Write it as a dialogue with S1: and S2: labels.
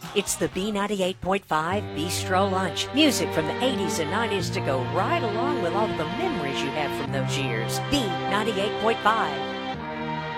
S1: It's the B98.5 Bistro Lunch. Music from the 80s and 90s to go right along with all the memories you have from those years. B98.5.